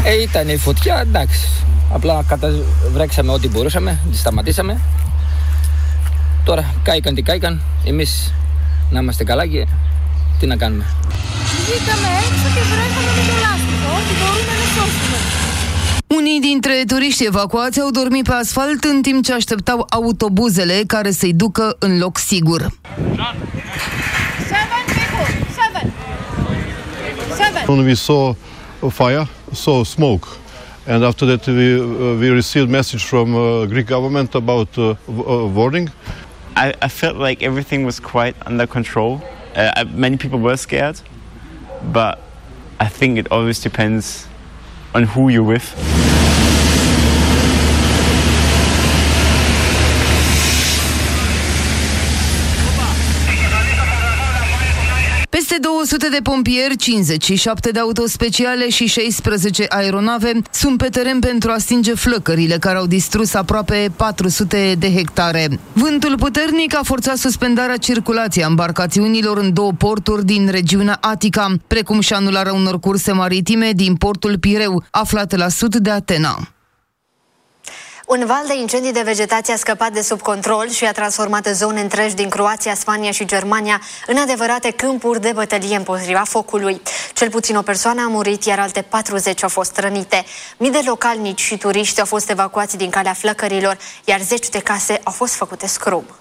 Ήταν η φωτιά, εντάξει. Απλά βρέξαμε ό,τι μπορούσαμε, τη σταματήσαμε. Τώρα κάηκαν τι κάηκαν. Εμείς να είμαστε καλά και τι να κάνουμε. Βγήκαμε έξω και βρέθαμε με το λάστιχο. Ό,τι μπορούμε να σώσουμε. Unii dintre turiști evacuați au dormit pe asfalt în timp ce așteptau autobuzele care să-i ducă în loc sigur. When we saw a fire, saw smoke, and after that we received message from Greek government about warning. I felt like everything was quite under control. Many people were scared, but I think it always depends on who you're with. Peste 200 de pompieri, 57 de autospeciale și 16 aeronave sunt pe teren pentru a stinge flăcările care au distrus aproape 400 de hectare. Vântul puternic a forțat suspendarea circulației embarcațiunilor în 2 porturi din regiunea Atica, precum și anularea unor curse maritime din portul Pireu, aflat la sud de Atena. Un val de incendii de vegetație a scăpat de sub control și a transformat zone întregi din Croația, Spania și Germania în adevărate câmpuri de bătălie împotriva focului. Cel puțin o persoană a murit, iar alte 40 au fost rănite. Mii de localnici și turiști au fost evacuați din calea flăcărilor, iar 10 de case au fost făcute scrub.